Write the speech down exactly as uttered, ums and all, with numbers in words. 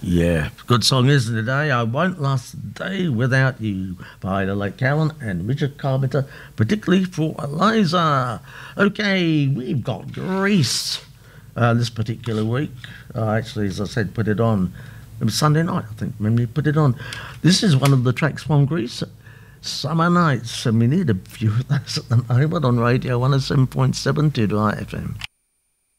Yeah, good song, isn't it, eh? I Won't Last a Day Without You by the late Callan and Richard Carpenter, particularly for Eliza. Okay, we've got Grease uh, this particular week. Uh, actually, as I said, put it on. It was Sunday night, I think, when we put it on. This is one of the tracks from Grease, Summer Nights, and we need a few of those at the moment on Radio one oh seven point seven to F M.